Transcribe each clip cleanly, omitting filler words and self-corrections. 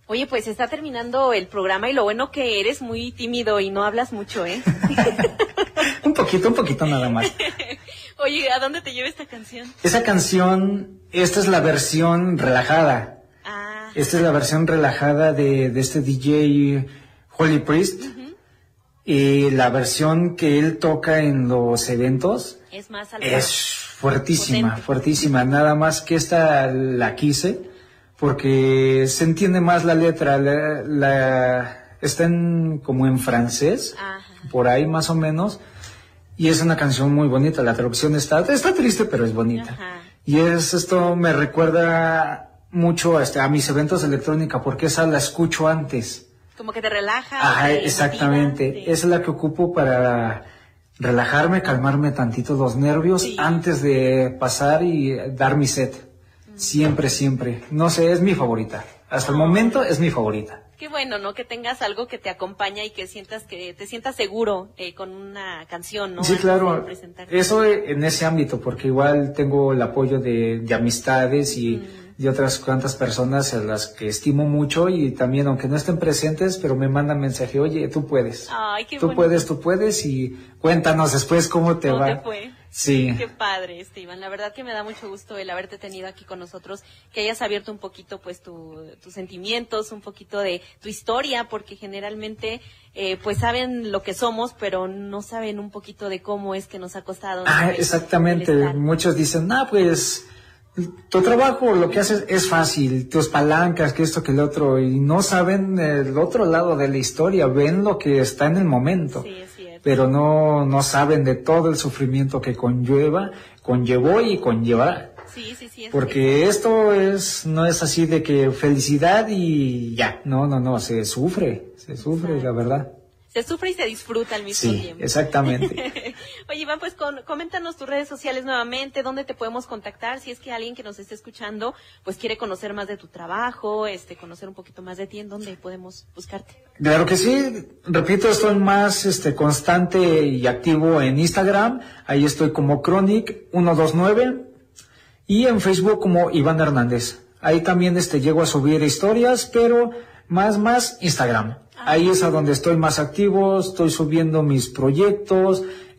Oye, pues está terminando el programa y lo bueno que eres muy tímido y no hablas mucho, ¿eh? Un poquito nada más. Oye, ¿a dónde te lleva esta canción? Esa canción, esta es la versión relajada. Ah. Esta es la versión relajada de este DJ Holy Priest. Y la versión que él toca en los eventos es más es fuertísima, potente. fuertísima. Nada más que esta la quise porque se entiende más la letra. Está como en francés, Ajá. por ahí más o menos. Y es una canción muy bonita. La traducción está triste, pero es bonita. Ajá. Y esto me recuerda mucho a mis eventos de electrónica porque esa la escucho antes. Como que te relaja. Ajá, exactamente. Motiva, sí. Es la que ocupo para relajarme, calmarme tantito los nervios Sí. antes de pasar y dar mi set. Siempre. No sé, es mi favorita. Hasta el momento es mi favorita. Qué bueno, ¿no? Que tengas algo que te acompaña y que te sientas seguro con una canción, ¿no? Sí, Antes claro. de presentarte. Eso en ese ámbito, porque igual tengo el apoyo de amistades y de otras cuantas personas a las que estimo mucho y también, aunque no estén presentes, pero me mandan mensaje, oye, tú puedes. Ay, qué Tú bonito. puedes y cuéntanos después cómo te ¿Cómo va. te fue? Sí. Qué padre, Iván. La verdad que me da mucho gusto el haberte tenido aquí con nosotros, que hayas abierto un poquito pues tus sentimientos, un poquito de tu historia, porque generalmente pues saben lo que somos, pero no saben un poquito de cómo es que nos ha costado. Exactamente. Muchos dicen, pues tu trabajo, lo que haces es fácil, tus palancas, que esto, que el otro, y no saben el otro lado de la historia, ven lo que está en el momento. Sí, es cierto. Pero no saben de todo el sufrimiento que conllevó y conllevará. Sí. Porque esto no es así de que felicidad y ya. No, se sufre, la verdad. Se sufre y se disfruta al mismo tiempo. Sí, exactamente. Oye, Iván, pues coméntanos tus redes sociales nuevamente, dónde te podemos contactar, si es que alguien que nos esté escuchando, pues quiere conocer más de tu trabajo, conocer un poquito más de ti, ¿en dónde podemos buscarte? Claro que sí, repito, estoy más constante y activo en Instagram, ahí estoy como Chronic129 y en Facebook como Iván Hernández. Ahí también llego a subir historias, pero más Instagram. Ahí es a donde estoy más activo, estoy subiendo mis proyectos,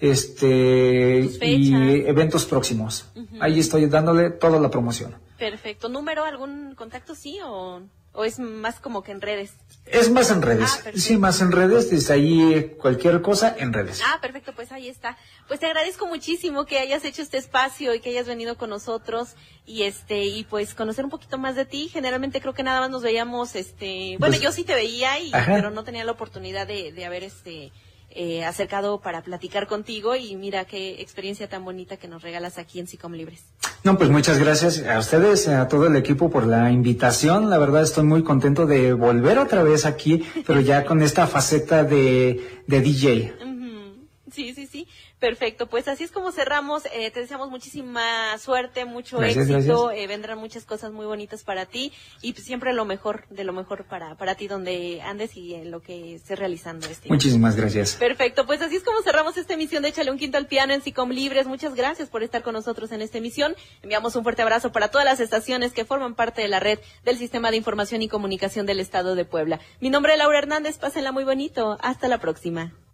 y eventos próximos. Ahí estoy dándole toda la promoción. Perfecto. ¿Número, algún contacto sí o es más como que en redes? Es más en redes. Sí, más en redes, desde ahí cualquier cosa en redes. Perfecto, pues ahí está. Pues te agradezco muchísimo que hayas hecho este espacio y que hayas venido con nosotros y pues conocer un poquito más de ti. Generalmente creo que nada más nos veíamos, bueno, yo sí te veía pero no tenía la oportunidad de haber acercado para platicar contigo y mira qué experiencia tan bonita que nos regalas aquí en SICOM Libres. No, pues muchas gracias a ustedes, a todo el equipo por la invitación. La verdad estoy muy contento de volver otra vez aquí, pero ya con esta faceta de DJ. Sí. Perfecto, pues así es como cerramos. Te deseamos muchísima suerte, mucho Gracias. Vendrán muchas cosas muy bonitas para ti y pues, siempre lo mejor para ti donde andes y en lo que estés realizando. Muchísimas gracias. Perfecto, pues así es como cerramos esta emisión de Échale un Quinto al Piano en SICOM Libres. Muchas gracias por estar con nosotros en esta emisión. Enviamos un fuerte abrazo para todas las estaciones que forman parte de la red del Sistema de Información y Comunicación del Estado de Puebla. Mi nombre es Laura Hernández, pásenla muy bonito. Hasta la próxima.